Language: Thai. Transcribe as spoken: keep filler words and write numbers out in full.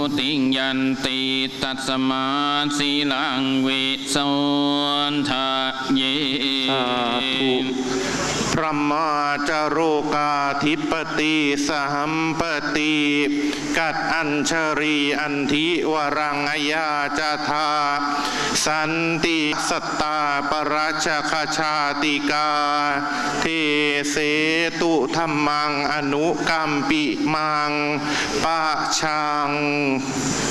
ติยันติตัสมาสีลังวิโสทะเยสาธุพระมาจโรกาธิปติสหัมปติกัดอัญชรีอันทิวรังยาจธาสันติสัตตาปราชคชาติกาเทเสตุธรรมังอนุกัมปิมังปะชัง